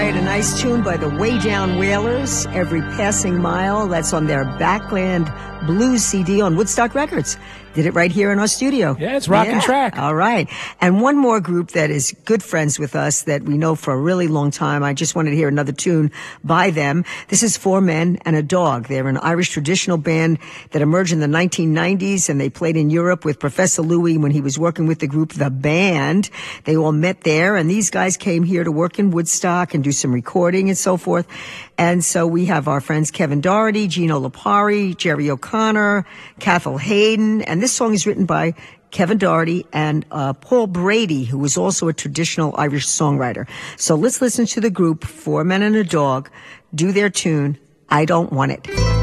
right, a nice tune by the Way Down Whalers, Every Passing Mile. That's on their Backland Blues CD on Woodstock Records. Did it right here in our studio. Yeah, it's Rockin' Track. All right. And one more group that is good friends with us that we know for a really long time. I just wanted to hear another tune by them. This is Four Men and a Dog. They're an Irish traditional band that emerged in the 1990s, and they played in Europe with Professor Louis when he was working with the group The Band. They all met there, and these guys came here to work in Woodstock and do some recording and so forth. And so we have our friends Kevin Doherty, Gino Lipari, Jerry O'Connor, Cathal Hayden, and this song is written by Kevin Doherty and Paul Brady, who was also a traditional Irish songwriter. So let's listen to the group, Four Men and a Dog, do their tune, I Don't Want It.